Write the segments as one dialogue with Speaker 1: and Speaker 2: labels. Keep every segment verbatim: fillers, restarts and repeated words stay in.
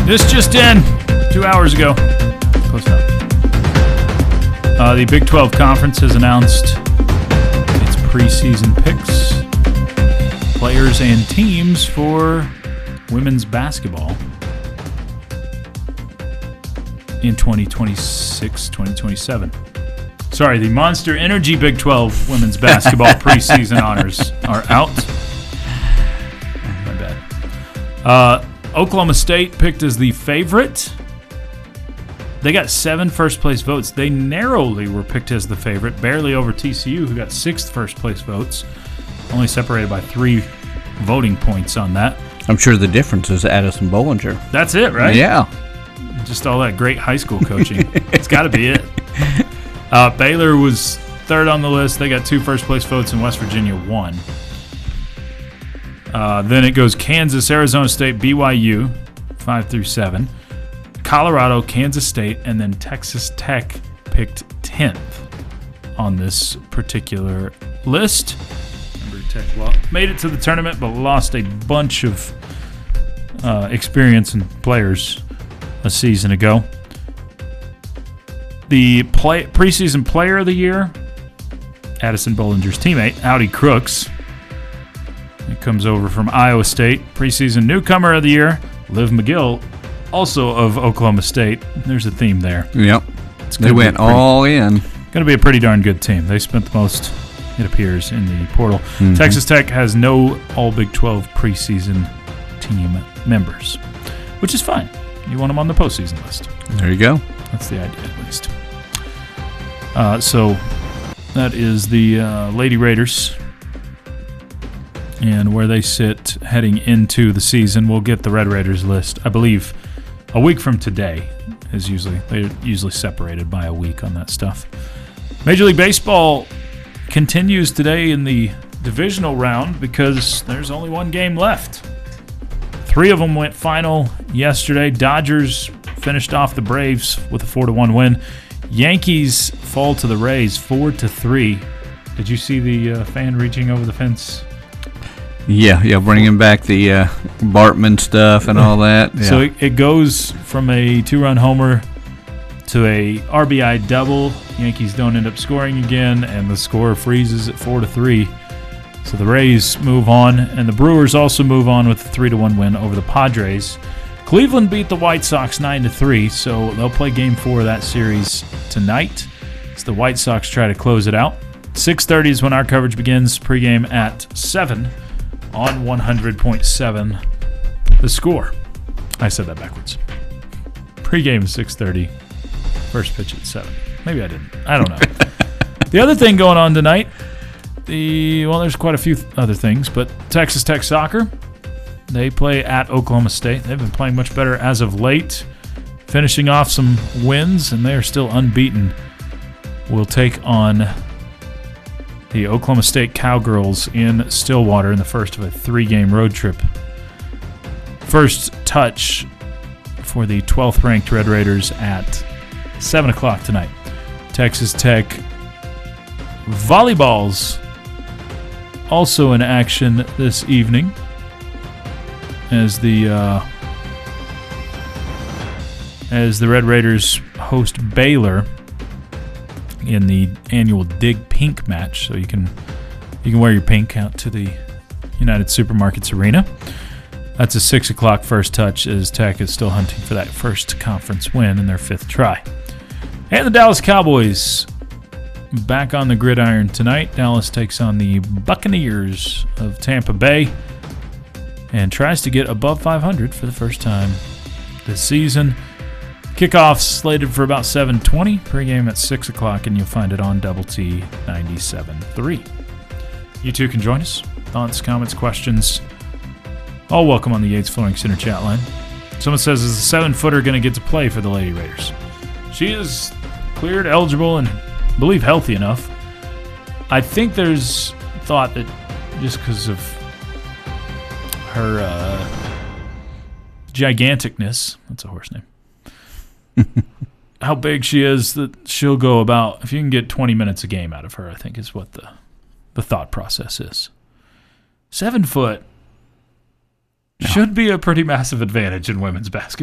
Speaker 1: This just in, two hours ago. Close enough. Uh, the Big twelve Conference has announced its preseason picks, players and teams for women's basketball in twenty twenty-six twenty twenty-seven. Sorry, the Monster Energy Big twelve women's basketball preseason honors are out. My bad. Uh, Oklahoma State picked as the favorite. They got seven first-place votes. They narrowly were picked as the favorite, barely over T C U, who got six first-place votes, only separated by three voting points on that.
Speaker 2: I'm sure the difference is Addison Bollinger.
Speaker 1: That's it, right?
Speaker 2: Yeah.
Speaker 1: Just all that great high school coaching. It's got to be it. Uh, Baylor was third on the list. They got two first-place votes, and West Virginia won. Uh, then it goes Kansas, Arizona State, B Y U, five through seven. Colorado, Kansas State, and then Texas Tech picked tenth on this particular list. Remember, Tech lo- made it to the tournament, but lost a bunch of uh, experience and players a season ago. The play- preseason player of the year, Addison Bollinger's teammate, Audi Crooks. It comes over from Iowa State. Preseason newcomer of the year, Liv McGill, also of Oklahoma State. There's a theme there.
Speaker 2: Yep. They went pretty, all in.
Speaker 1: Going to be a pretty darn good team. They spent the most, it appears, in the portal. Mm-hmm. Texas Tech has no all Big twelve preseason team members, which is fine. You want them on the postseason list.
Speaker 2: There you go.
Speaker 1: That's the idea, at least. Uh, so that is the uh, Lady Raiders and where they sit heading into the season. We'll get the Red Raiders list, I believe, a week from today. Is usually they're usually separated by a week on that stuff. Major League Baseball continues today in the divisional round because there's only one game left. Three of them went final yesterday. Dodgers finished off the Braves with a four to one win. Yankees fall to the Rays four to three. Did you see the uh, fan reaching over the fence?
Speaker 2: Yeah, yeah, bringing back the uh, Bartman stuff and all that. Yeah.
Speaker 1: So it, it goes from a two-run homer to a R B I double. Yankees don't end up scoring again, and the score freezes at four to three. So the Rays move on, and the Brewers also move on with a three to one win over the Padres. Cleveland beat the White Sox nine to three, so they'll play Game four of that series tonight as the White Sox try to close it out. six thirty is when our coverage begins, pregame at seven on one hundred point seven The Score. I said that backwards. Pregame six thirty, first pitch at seven. Maybe I didn't. I don't know. The other thing going on tonight, the well, there's quite a few th- other things, but Texas Tech soccer, they play at Oklahoma State. They've been playing much better as of late, finishing off some wins, and they are still unbeaten. We'll take on the Oklahoma State Cowgirls in Stillwater in the first of a three-game road trip. First touch for the twelfth-ranked Red Raiders at seven o'clock tonight. Texas Tech volleyballs also in action this evening as the uh, as the Red Raiders host Baylor in the annual Dig Pink match. So you can you can wear your pink out to the United Supermarkets Arena. That's a six o'clock first touch as Tech is still hunting for that first conference win in their fifth try. And the Dallas Cowboys back on the gridiron tonight. Dallas takes on the Buccaneers of Tampa Bay and tries to get above five hundred for the first time this season. Kickoff slated for about seven twenty, pregame at six o'clock, and you'll find it on Double T ninety-seven point three. You too can join us. Thoughts, comments, questions, all welcome on the Yates Flooring Center chat line. Someone says, is the seven-footer going to get to play for the Lady Raiders? She is cleared, eligible, and I believe healthy enough. I think there's thought that just because of her uh, giganticness, that's a horse name, how big she is, that she'll go about, if you can get twenty minutes a game out of her, I think is what the, the thought process is. Seven foot no. should be a pretty massive advantage in women's basketball.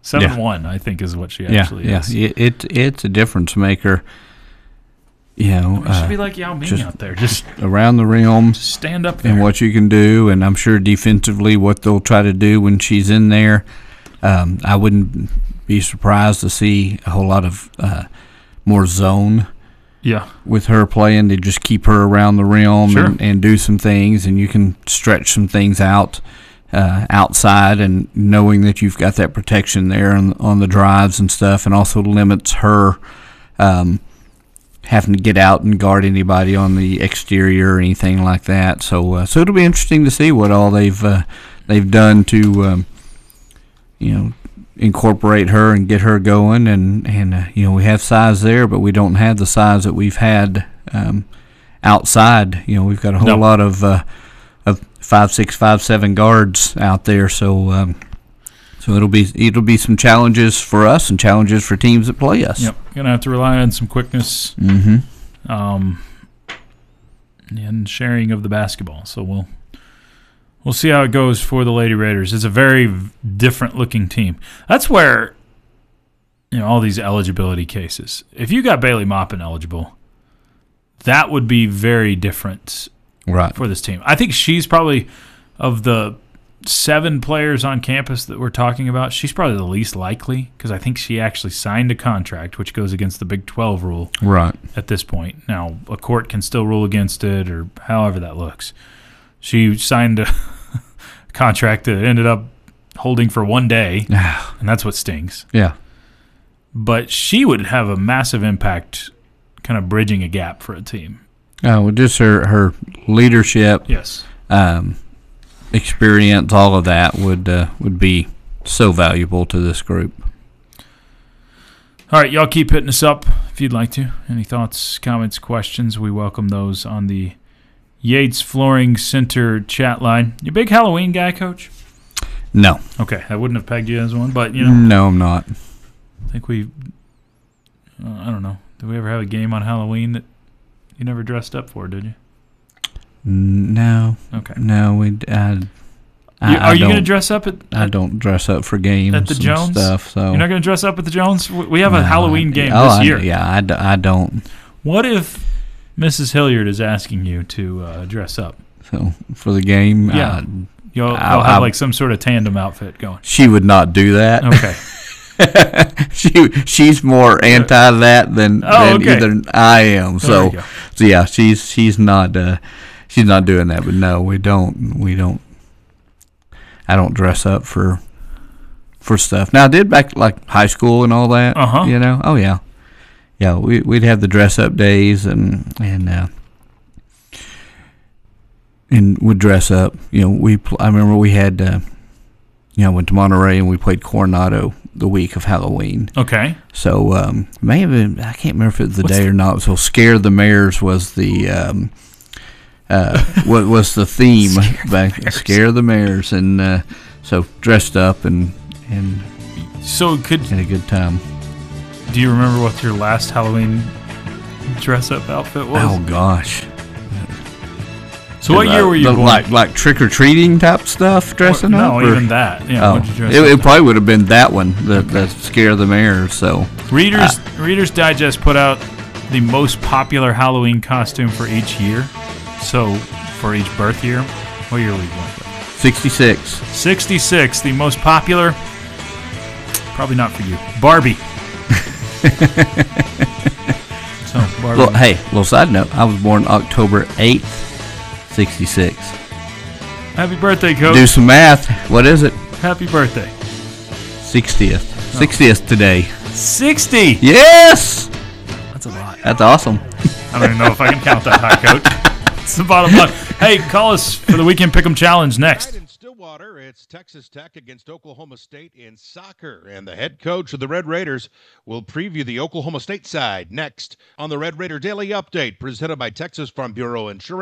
Speaker 1: seven one, I think, is what she actually
Speaker 2: yeah,
Speaker 1: is.
Speaker 2: Yeah, it, it it's a difference maker. You know,
Speaker 1: It should
Speaker 2: uh,
Speaker 1: be like Yao Ming
Speaker 2: just
Speaker 1: out there, just
Speaker 2: around the rim
Speaker 1: stand up there.
Speaker 2: and what you can do, and I'm sure defensively what they'll try to do when she's in there. Um, I wouldn't be surprised to see a whole lot of uh, more zone.
Speaker 1: Yeah,
Speaker 2: with her playing, to just keep her around the rim
Speaker 1: sure.
Speaker 2: and, and do some things, and you can stretch some things out uh, outside, and knowing that you've got that protection there on, on the drives and stuff, and also limits her um, having to get out and guard anybody on the exterior or anything like that. So, uh, so it'll be interesting to see what all they've uh, they've done to um, you know. incorporate her and get her going, and and uh, you know, we have size there, but we don't have the size that we've had um, outside. You know, we've got a whole
Speaker 1: no.
Speaker 2: lot of uh, of five six five seven guards out there, so um, so it'll be it'll be some challenges for us and challenges for teams that play us.
Speaker 1: Yep, gonna have to rely on some quickness,
Speaker 2: mm-hmm.
Speaker 1: um, and sharing of the basketball. So we'll. We'll see how it goes for the Lady Raiders. It's a very different-looking team. That's where, you know, all these eligibility cases. If you got Bailey Maupin eligible, that would be very different
Speaker 2: right.
Speaker 1: for this team. I think she's probably, of the seven players on campus that we're talking about, she's probably the least likely, because I think she actually signed a contract, which goes against the Big twelve rule
Speaker 2: right.
Speaker 1: at this point. Now, a court can still rule against it, or however that looks. She signed a contract that ended up holding for one day, and that's what stings.
Speaker 2: Yeah.
Speaker 1: But she would have a massive impact kind of bridging a gap for a team.
Speaker 2: Oh, well, just her, her leadership,
Speaker 1: Yes.
Speaker 2: um, experience, all of that would uh, would be so valuable to this group.
Speaker 1: All right, y'all keep hitting us up if you'd like to. Any thoughts, comments, questions, we welcome those on the Yates Flooring Center chat line. You a big Halloween guy, Coach?
Speaker 2: No.
Speaker 1: Okay, I wouldn't have pegged you as one, but, you know.
Speaker 2: No, I'm not.
Speaker 1: I think we, uh, I don't know. Did we ever have a game on Halloween that you never dressed up for, did you?
Speaker 2: No.
Speaker 1: Okay.
Speaker 2: No, we. I,
Speaker 1: You,
Speaker 2: I,
Speaker 1: are
Speaker 2: I
Speaker 1: you going to
Speaker 2: don't-
Speaker 1: dress up at,
Speaker 2: I
Speaker 1: at,
Speaker 2: don't dress up for games
Speaker 1: at the
Speaker 2: and
Speaker 1: Jones?
Speaker 2: stuff. So
Speaker 1: You're not going to dress up at the Jones? We we have a
Speaker 2: No,
Speaker 1: Halloween
Speaker 2: I-
Speaker 1: game
Speaker 2: oh,
Speaker 1: this
Speaker 2: I-
Speaker 1: year.
Speaker 2: yeah, I, d- I don't.
Speaker 1: What if Missus Hilliard is asking you to uh, dress up?
Speaker 2: So for the game,
Speaker 1: Yeah.
Speaker 2: uh,
Speaker 1: You'll, you'll
Speaker 2: I-
Speaker 1: have
Speaker 2: I-
Speaker 1: like some sort of tandem outfit going.
Speaker 2: she would not do that.
Speaker 1: Okay.
Speaker 2: she she's more anti that than,
Speaker 1: Oh,
Speaker 2: than
Speaker 1: okay.
Speaker 2: either I am.
Speaker 1: There
Speaker 2: So,
Speaker 1: we go.
Speaker 2: so yeah, she's she's not uh, she's not doing that. But no, we don't we don't. I don't dress up for for stuff. Now I did back like high school and all that.
Speaker 1: Uh-huh.
Speaker 2: You know. Oh yeah, yeah. We we'd have the dress up days and and. Uh, And would dress up. You know, we. Pl- I remember we had. Uh, you know, went to Monterey and we played Coronado the week of Halloween.
Speaker 1: Okay.
Speaker 2: So um, may have been. I can't remember if it was the
Speaker 1: What's
Speaker 2: day
Speaker 1: the-
Speaker 2: or not. So Scare the Mares was the. Um, uh, what was the theme?
Speaker 1: Scare the
Speaker 2: back,
Speaker 1: Mares.
Speaker 2: Scare the Mares, and uh, so dressed up and and
Speaker 1: So could
Speaker 2: had a good time.
Speaker 1: do you remember what your last Halloween dress up outfit was?
Speaker 2: Oh gosh.
Speaker 1: so what year were you
Speaker 2: The-
Speaker 1: born?
Speaker 2: Like like trick or treating type stuff, dressing
Speaker 1: Or-
Speaker 2: up.
Speaker 1: No,
Speaker 2: or-
Speaker 1: even that. Yeah.
Speaker 2: Oh,
Speaker 1: what'd you dress
Speaker 2: it,
Speaker 1: up
Speaker 2: it
Speaker 1: as?
Speaker 2: probably would have been that one, the, the Scare the Mares. So
Speaker 1: Readers Readers Digest put out the most popular Halloween costume for each year. So for each birth year, what year were you born?
Speaker 2: sixty-six.
Speaker 1: sixty-six, the most popular. Probably not for you, Barbie. so Barbie.
Speaker 2: Well, hey, little side note: I was born October eighth, sixty-six.
Speaker 1: Happy birthday, Coach.
Speaker 2: Do some math. What is it?
Speaker 1: Happy birthday.
Speaker 2: sixtieth. sixtieth today.
Speaker 1: sixty.
Speaker 2: Yes.
Speaker 1: That's a lot.
Speaker 2: That's awesome.
Speaker 1: I don't even know if I can count that high, Coach. It's the bottom line. Hey, call us for the Weekend Pick'em Challenge next.
Speaker 3: Tonight in Stillwater, it's Texas Tech against Oklahoma State in soccer, and the head coach of the Red Raiders will preview the Oklahoma State side next on the Red Raider Daily Update, presented by Texas Farm Bureau Insurance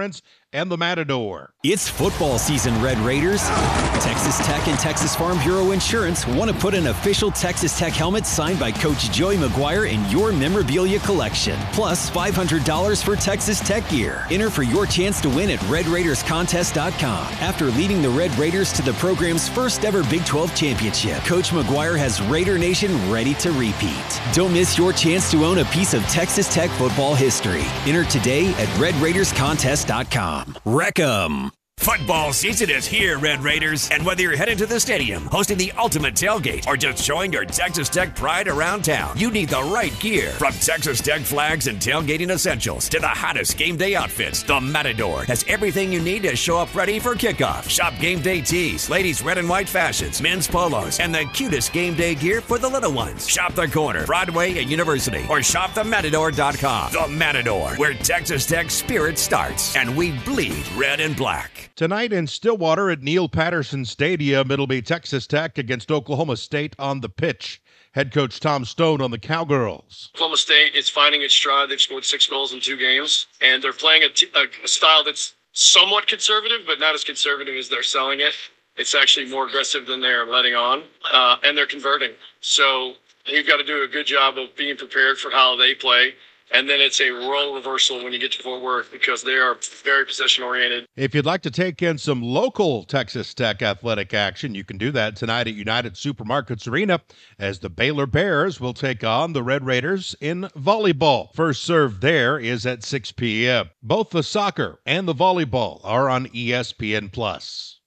Speaker 3: and the Matador.
Speaker 4: It's football season, Red Raiders. Texas Tech and Texas Farm Bureau Insurance want to put an official Texas Tech helmet signed by Coach Joey McGuire in your memorabilia collection. Plus five hundred dollars for Texas Tech gear. Enter for your chance to win at red raiders contest dot com. After leading the Red Raiders to the program's first ever Big twelve championship, Coach McGuire has Raider Nation ready to repeat. Don't miss your chance to own a piece of Texas Tech football history. Enter today at red raiders contest dot com. Wreck 'em.
Speaker 5: Football season is here, Red Raiders, and whether you're headed to the stadium, hosting the ultimate tailgate, or just showing your Texas Tech pride around town, you need the right gear. From Texas Tech flags and tailgating essentials to the hottest game day outfits, the Matador has everything you need to show up ready for kickoff. Shop game day tees, ladies' red and white fashions, men's polos, and the cutest game day gear for the little ones. Shop the corner, Broadway and University, or shop the matador dot com. The Matador, where Texas Tech spirit starts, and we bleed red and black.
Speaker 3: Tonight in Stillwater at Neil Patterson Stadium, it'll be Texas Tech against Oklahoma State on the pitch. Head coach Tom Stone on the Cowgirls.
Speaker 6: Oklahoma State is finding its stride. They've scored six goals in two games, and they're playing a, t- a, a style that's somewhat conservative, but not as conservative as they're selling it. It's actually more aggressive than they're letting on, uh, and they're converting. So you've got to do a good job of being prepared for how they play. And then it's a role reversal when you get to Fort Worth because they are very possession-oriented.
Speaker 3: If you'd like to take in some local Texas Tech athletic action, you can do that tonight at United Supermarkets Arena as the Baylor Bears will take on the Red Raiders in volleyball. First serve there is at six p.m. Both the soccer and the volleyball are on E S P N plus.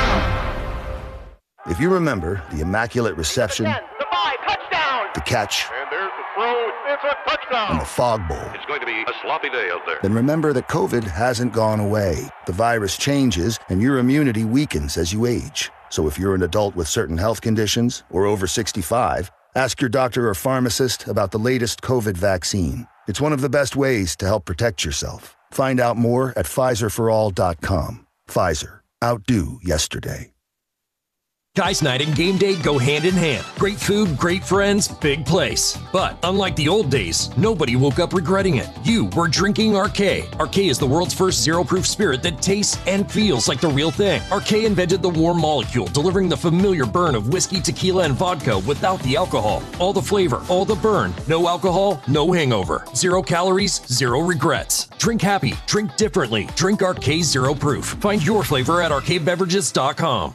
Speaker 7: If you remember the Immaculate Reception,
Speaker 8: the, ten, the, five, touchdown.
Speaker 7: the catch,
Speaker 8: and there's the throw, it's a touchdown.
Speaker 7: and the Fog Bowl,
Speaker 8: It's going to be a sloppy day out there.
Speaker 7: then remember that COVID hasn't gone away. The virus changes, and your immunity weakens as you age. So if you're an adult with certain health conditions or over sixty-five, ask your doctor or pharmacist about the latest COVID vaccine. It's one of the best ways to help protect yourself. Find out more at Pfizer for all dot com. Pfizer. Outdo yesterday.
Speaker 9: Guys' night and game day go hand in hand. Great food, great friends, big place. But unlike the old days, nobody woke up regretting it. You were drinking Arcade. Arcade is the world's first zero-proof spirit that tastes and feels like the real thing. Arcade invented the warm molecule, delivering the familiar burn of whiskey, tequila, and vodka without the alcohol. All the flavor, all the burn. No alcohol, no hangover. Zero calories, zero regrets. Drink happy, drink differently. Drink Arcade Zero Proof. Find your flavor at arcade beverages dot com.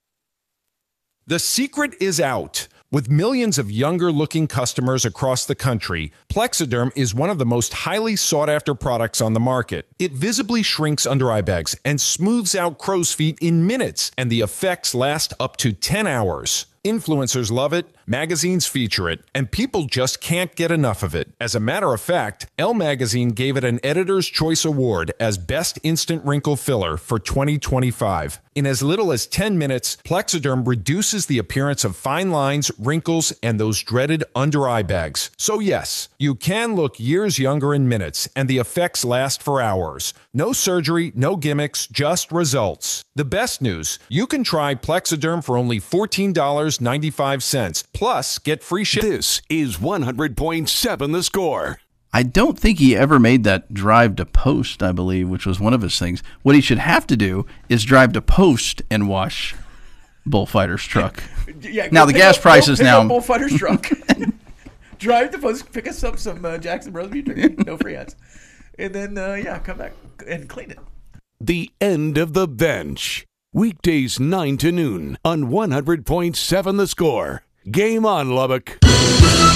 Speaker 10: The secret is out. With millions of younger-looking customers across the country, Plexiderm is one of the most highly sought-after products on the market. It visibly shrinks under-eye bags and smooths out crow's feet in minutes, and the effects last up to ten hours. Influencers love it, magazines feature it, and people just can't get enough of it. As a matter of fact, Elle Magazine gave it an Editor's Choice Award as Best Instant Wrinkle Filler for twenty twenty-five. In as little as ten minutes, Plexiderm reduces the appearance of fine lines, wrinkles, and those dreaded under-eye bags. So yes, you can look years younger in minutes, and the effects last for hours. No surgery, no gimmicks, just results. The best news, you can try Plexiderm for only fourteen dollars and ninety-five cents. Plus, get free shipping.
Speaker 11: This is one hundred point seven The Score.
Speaker 2: I don't think he ever made that drive to Post, I believe, which was one of his things. What he should have to do is drive to Post and wash Bullfighter's truck.
Speaker 12: Yeah,
Speaker 2: now the gas
Speaker 12: up,
Speaker 2: prices
Speaker 12: pick
Speaker 2: now.
Speaker 12: Up Bullfighter's truck. Drive to Post, pick us up some uh, Jackson Brothers beef jerky, no free ads, and then uh, yeah, come back and clean it.
Speaker 11: The End of the Bench. Weekdays nine to noon on one hundred point seven The Score. Game on, Lubbock.